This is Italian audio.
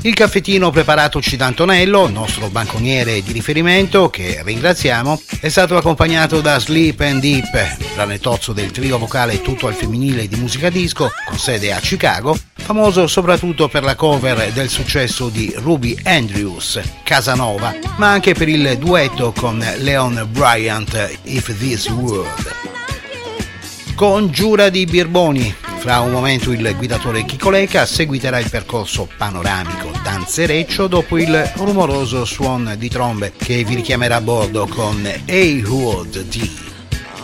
Il caffettino preparatoci da Antonello, nostro banconiere di riferimento, che ringraziamo, è stato accompagnato da Sleep and Deep, planetozzo del trio vocale tutto al femminile di musica disco, con sede a Chicago, famoso soprattutto per la cover del successo di Ruby Andrews, Casanova, ma anche per il duetto con Leon Bryant, If This World. Con Giura di Birboni, fra un momento il guidatore Chico Leca seguiterà il percorso panoramico danzereccio dopo il rumoroso suono di trombe che vi richiamerà a bordo con A Wood D.